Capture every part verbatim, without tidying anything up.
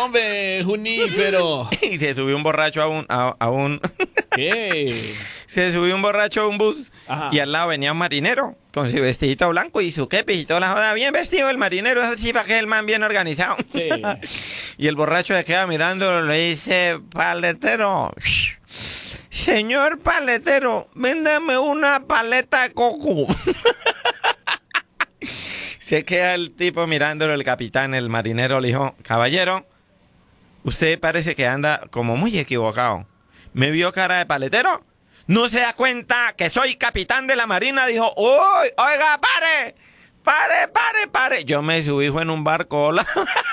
Hombre, Junífero. Y se subió un borracho a un... A, a un ¿Qué? Se subió un borracho a un bus. Ajá. Y al lado venía un marinero con su vestidito blanco y su kepi y toda la joda. Bien vestido el marinero, eso sí, para que el man bien organizado. Sí. Y el borracho se queda mirando, le dice, paletero, señor paletero, véndame una paleta de coco. Se queda el tipo mirándolo, el capitán, el marinero, le dijo, caballero, usted parece que anda como muy equivocado. ¿Me vio cara de paletero? ¿No se da cuenta que soy capitán de la marina? Dijo, uy, oiga, pare, pare, pare, pare. Yo me subí fue en un barco, hola.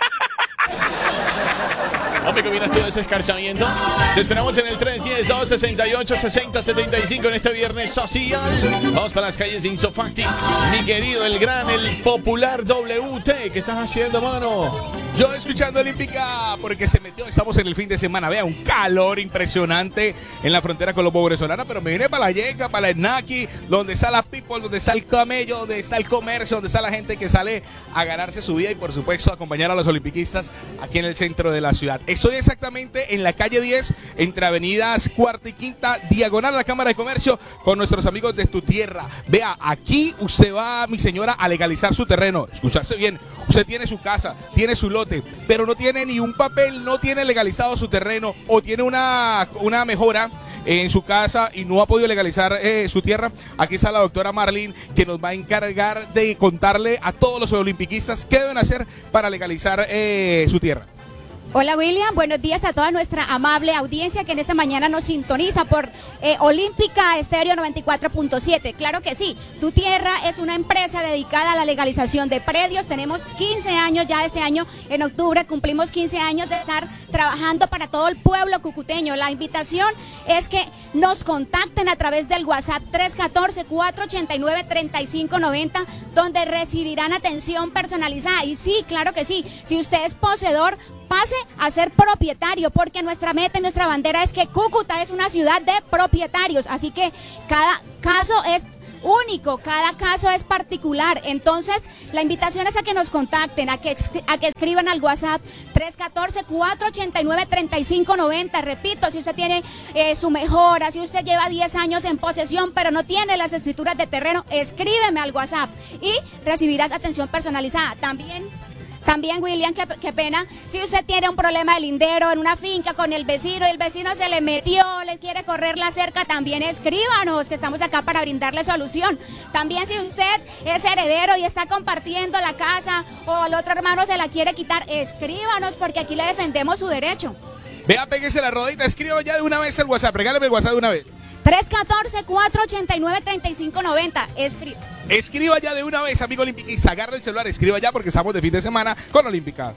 Hombre, ¿qué opinas tú de ese escarchamiento? Te esperamos en el tres uno cero, dos seis ocho, seis cero siete cinco en este viernes social. Vamos para las calles de Insofacti. Mi querido, el gran, el popular W T. ¿Qué estás haciendo, mano? Yo escuchando Olímpica porque se metió, estamos en el fin de semana, vea, un calor impresionante en la frontera colombo-venezolana, pero me vine para la Yeca, para el Naki, donde está la people, donde está el camello, donde está el comercio, donde está la gente que sale a ganarse su vida y por supuesto acompañar a los olimpiquistas aquí en el centro de la ciudad. Estoy exactamente en la calle diez, entre avenidas Cuarta y Quinta, diagonal a la Cámara de Comercio, con nuestros amigos de Tu Tierra. Vea, aquí usted va, mi señora, a legalizar su terreno. Escucharse bien, usted tiene su casa, tiene su lote, pero no tiene ni un papel, no tiene legalizado su terreno o tiene una, una mejora en su casa y no ha podido legalizar eh, su tierra. Aquí está la doctora Marlene, que nos va a encargar de contarle a todos los olimpiquistas qué deben hacer para legalizar eh, su tierra. Hola William, buenos días a toda nuestra amable audiencia que en esta mañana nos sintoniza por eh, Olímpica Estéreo noventa y cuatro punto siete. Claro que sí, Tu Tierra es una empresa dedicada a la legalización de predios. Tenemos quince años ya este año, en octubre cumplimos quince años de estar trabajando para todo el pueblo cucuteño. La invitación es que nos contacten a través del WhatsApp tres uno cuatro, cuatro ocho nueve, tres cinco nueve cero, donde recibirán atención personalizada. Y sí, claro que sí, si usted es poseedor, pase a ser propietario, porque nuestra meta y nuestra bandera es que Cúcuta es una ciudad de propietarios, así que cada caso es único, cada caso es particular. Entonces la invitación es a que nos contacten, a que, a que escriban al WhatsApp tres uno cuatro, cuatro ocho nueve, tres cinco nueve cero. Repito, si usted tiene eh, su mejora, si usted lleva diez años en posesión pero no tiene las escrituras de terreno, escríbeme al WhatsApp y recibirás atención personalizada. También También, William, qué, qué pena, si usted tiene un problema de lindero en una finca con el vecino y el vecino se le metió, le quiere correr la cerca, también escríbanos, que estamos acá para brindarle solución. También si usted es heredero y está compartiendo la casa o el otro hermano se la quiere quitar, escríbanos, porque aquí le defendemos su derecho. Vea, péguese la rodita, escriba ya de una vez el WhatsApp, regáleme el WhatsApp de una vez. tres uno cuatro, cuatro ocho nueve, tres cinco nueve cero, escriba. Escriba ya de una vez, amigo Olímpica, y agarra el celular, escriba ya porque estamos de fin de semana con Olímpica.